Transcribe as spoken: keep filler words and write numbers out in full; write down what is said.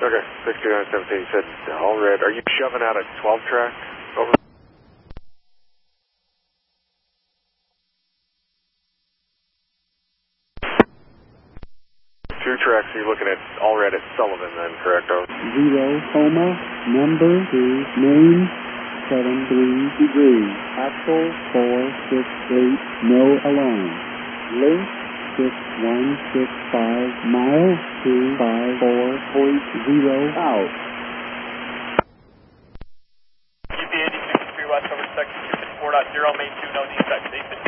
Okay, six two nine seventeen, you said all red. Are you shoving out a twelve track? Over. Two tracks, you're looking at all red at Sullivan then, correct? Over. Zero, Homa, number two, main, seven three degrees. Axle, four six eight, no alarm. Link, six one six five, mile, two five four point zero, out. U P eighty-six three West over section two fifty-four point zero, main two, no defect, station